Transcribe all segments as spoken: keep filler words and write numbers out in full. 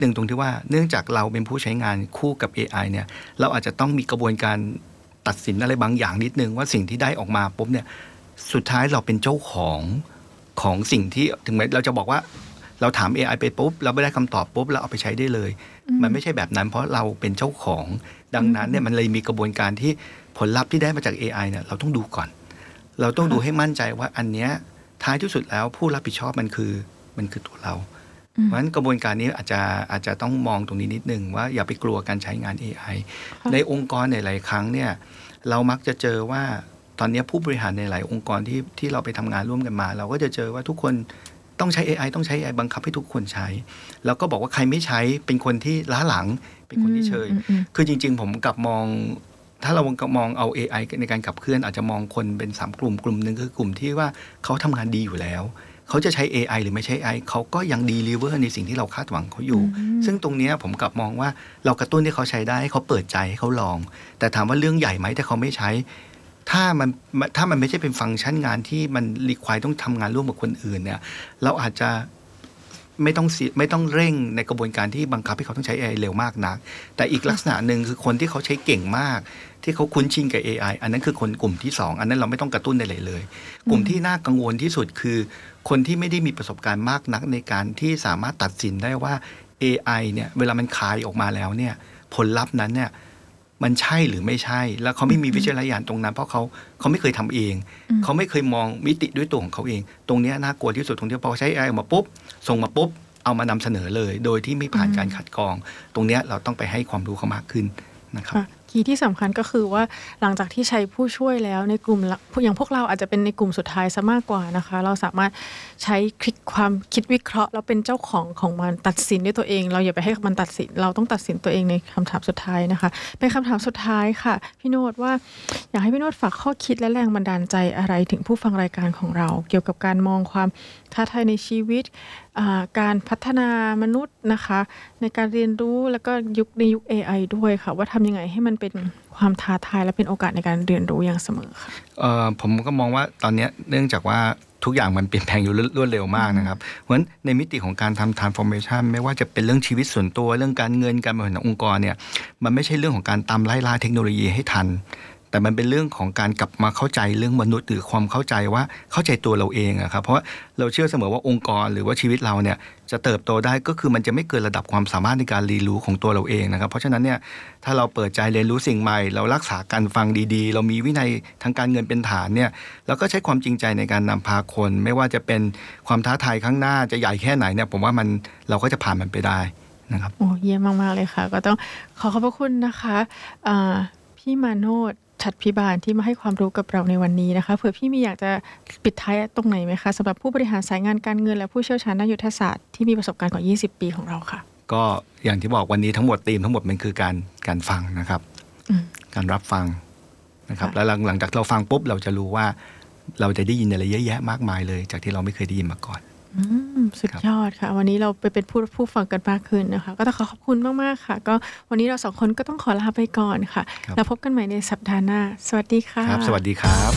นึงตรงที่ว่าเนื่องจากเราเป็นผู้ใช้งานคู่กับ เอ ไอ เนี่ยเราอาจจะต้องมีกระบวนการตัดสินอะไรบางอย่างนิดนึงว่าสิ่งที่ได้ออกมาปุ๊บเนี่ยสุดท้ายเราเป็นเจ้าของของสิ่งที่ถึงแม้เราจะบอกว่าเราถาม เอ ไอ ไปปุ๊บเราไม่ได้คำตอบปุ๊บเราเอาไปใช้ได้เลยมันไม่ใช่แบบนั้นเพราะเราเป็นเจ้าของดังนั้นเนี่ยมันเลยมีกระบวนการที่ผลลัพธ์ที่ได้มาจาก เอ ไอ เนี่ยเราต้องดูก่อนเราต้องดูให้มั่นใจว่าอันเนี้ยท้ายที่สุดแล้วผู้รับผิดชอบมันคือมันคือตัวเราเพราะฉะนั้นกระบวนการนี้อาจจะอาจจะต้องมองตรงนี้นิดนึงว่าอย่าไปกลัวการใช้งาน เอ ไอ ในองค์กรในหลายครั้งเนี่ยเรามักจะเจอว่าตอนนี้ผู้บริหารในหลายองค์กรที่ที่เราไปทำงานร่วมกันมาเราก็จะเจอว่าทุกคนต้องใช้ เอ ไอ ต้องใช้ เอ ไอ บังคับให้ทุกคนใช้แล้วก็บอกว่าใครไม่ใช้เป็นคนที่ล้าหลังเป็นคนที่เชยคือจริงๆผมกลับมองถ้าเรามองเอา เอ ไอ ในการขับเคลื่อนอาจจะมองคนเป็นสามกลุ่มกลุ่มนึงคือกลุ่มที่ว่าเขาทำงานดีอยู่แล้วเขาจะใช้ เอ ไอ หรือไม่ใช้ เอ ไอ เขาก็ยังดีลิเวอร์ในสิ่งที่เราคาดหวังเขาอยู่ซึ่งตรงนี้ผมกลับมองว่าเรากระตุ้นให้เขาใช้ได้ให้เขาเปิดใจให้เขาลองแต่ถามว่าเรื่องใหญ่ไหมแต่เขาไม่ใช้ถ้ามันถ้ามันไม่ใช่เป็นฟังก์ชันงานที่มันรีควายต้องทำงานร่วมกับคนอื่นเนี่ยเราอาจจะไม่ต้องไม่ต้องเร่งในกระบวนการที่บังคับให้เขาต้องใช้ เอ ไอ เร็วมากนักแต่อีกลักษณะหนึ่งคือคนที่เขาใช้เก่งมากที่เขาคุ้นชินกับ เอ ไอ อันนั้นคือคนกลุ่มที่สองอันนั้นเราไม่ต้องกระตุ้นอะไรเลยกลุ่มที่น่ากังวลที่สุดคือคนที่ไม่ได้มีประสบการณ์มากนักในการที่สามารถตัดสินได้ว่า เอ ไอ เนี่ยเวลามันคายออกมาแล้วเนี่ยผลลัพธ์นั้นเนี่ยมันใช่หรือไม่ใช่แล้วเขาไม่มีวิจารณญาณตรงนั้นเพราะเขาเขาไม่เคยทำเองเขาไม่เคยมองมิติด้วยตัวของเขาเองตรงนี้น่ากลัวที่สุดตรงที่พอใช้ เอ ไอ ออกมาปุ๊บส่งมาปุ๊บเอามานำเสนอเลยโดยที่ไม่ผ่านการคัดกรองตรงนี้เราต้องไปให้ความรู้เขามากขึ้นนะครับคีย์ที่สำคัญก็คือว่าหลังจากที่ใช้ผู้ช่วยแล้วในกลุ่มอย่างพวกเราอาจจะเป็นในกลุ่มสุดท้ายซะมากกว่านะคะเราสามารถใช้คิดความคิดวิเคราะห์แล้วเป็นเจ้าของของมันตัดสินด้วยตัวเองเราอย่าไปให้มันตัดสินเราต้องตัดสินตัวเองในคำถามสุดท้ายนะคะเป็นคำถามสุดท้ายค่ะพี่โนชว่าอยากให้พี่โนชฝากข้อคิดและแรงบันดาลใจอะไรถึงผู้ฟังรายการของเราเกี่ยวกับการมองความท้าทายในชีวิตการพัฒนามนุษย์นะคะในการเรียนรู้แล้วก็ยุคในยุค เอ ไอ ด้วยค่ะว่าทำยังไงให้มันเป็นความท้าทายและเป็นโอกาสในการเรียนรู้อย่างเสมอค่ะเอ่อผมก็มองว่าตอนนี้เนื่องจากว่าทุกอย่างมันเปลี่ยนแปลงอยู่รวดเร็วมากนะครับเพราะฉะนั้นในมิติของการทำ transformation ไม่ว่าจะเป็นเรื่องชีวิตส่วนตัวเรื่องการเงินการบริหารองค์กรเนี่ยมันไม่ใช่เรื่องของการตามไล่ล่าเทคโนโลยีให้ทันแต่มันเป็นเรื่องของการกลับมาเข้าใจเรื่องมนุษย์หรือความเข้าใจว่าเข้าใจตัวเราเองอะครับเพราะเราเชื่อเสมอว่าองค์กรหรือว่าชีวิตเราเนี่ยจะเติบโตได้ก็คือมันจะไม่เกินระดับความสามารถในการเรียนรู้ของตัวเราเองนะครับเพราะฉะนั้นเนี่ยถ้าเราเปิดใจเรียนรู้สิ่งใหม่เรารักษาการฟังดีๆเรามีวินัยทางการเงินเป็นฐานเนี่ยแล้วก็ใช้ความจริงใจในการนำพาคนไม่ว่าจะเป็นความท้าทายข้างหน้าจะใหญ่แค่ไหนเนี่ยผมว่ามันเราก็จะผ่านมันไปได้นะครับโอ้เยี่ยมมากๆเลยค่ะก็ต้องขอขอบพระคุณนะคะพี่มาโนชชัดพิบาลที่มาให้ความรู้กับเราในวันนี้นะคะเผื่อพี่มีอยากจะปิดท้ายตรงไหนไหมคะสำหรับผู้บริหารสายงานการเงินและผู้เชี่ยวชาญด้านยุทธศาสตร์ที่มีประสบการณ์กว่ายี่สิบปีของเราค่ะก็อย่างที่บอกวันนี้ทั้งหมดธีมทั้งหมดมันคือการการฟังนะครับการรับฟังนะครับแล้วหลังจากเราฟังปุ๊บเราจะรู้ว่าเราจะได้ยินอะไรเยอะแยะมากมายเลยจากที่เราไม่เคยได้ยินมาก่อนสุดยอดค่ะวันนี้เราไปเป็นผู้ผู้ฟังกันมากขึ้นนะคะก็ต้องขอขอบคุณมากๆค่ะก็วันนี้เราสองคนก็ต้องขอลาไปก่อนค่ะแล้วพบกันใหม่ในสัปดาห์หน้าสวัสดีค่ะครับสวัสดีครับ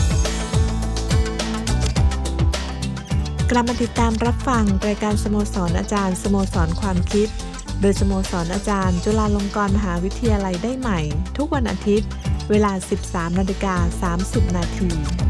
กลับมาติดตามรับฟังรายการสโมสรอาจารย์สโมสรความคิดโดยสโมสรอาจารย์จุฬาลงกรณ์มหาวิทยาลัยได้ใหม่ทุกวันอาทิตย์เวลา สิบสามนาฬิกาสามสิบนาที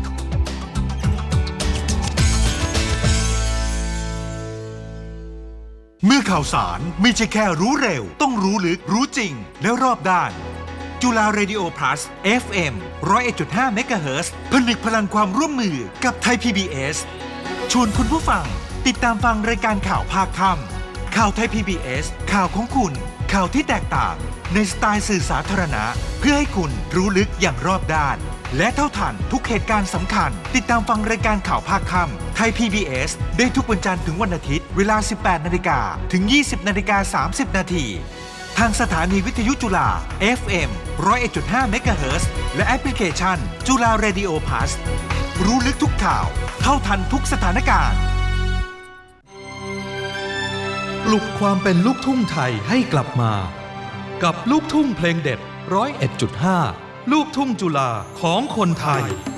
เมื่อข่าวสารไม่ใช่แค่รู้เร็วต้องรู้ลึกรู้จริงและรอบด้านจุฬาเรดิโอ plus เอฟ เอ็ม หนึ่งร้อยเอ็ดจุดห้า เมกะเฮิรตซ์ผนึกพลังความร่วมมือกับไทย พี บี เอส ชวนคุณผู้ฟังติดตามฟังรายการข่าวภาคค่ำข่าวไทย พี บี เอส ข่าวของคุณข่าวที่แตกต่างในสไตล์สื่อสาธารณะเพื่อให้คุณรู้ลึกอย่างรอบด้านและเท่าทันทุกเหตุการณ์สำคัญติดตามฟังรายการข่าวภาคค่ำไทย พี บี เอส ได้ทุกวันจันทร์ถึงวันอาทิตย์เวลา สิบแปดนาฬิกา ถึง ยี่สิบนาฬิกาสามสิบนาทีทางสถานีวิทยุจุฬา เอฟ เอ็ม หนึ่งร้อยเอ็ดจุดห้า เมกะเฮิรตซ์และแอปพลิเคชันจุฬาเรดิโอ plus รู้ลึกทุกข่าวเท่าทันทุกสถานการณ์ปลุกความเป็นลูกทุ่งไทยให้กลับมากับลูกทุ่งเพลงเด็ด หนึ่งร้อยเอ็ดจุดห้า ลูกทุ่งจุฬาของคนไทย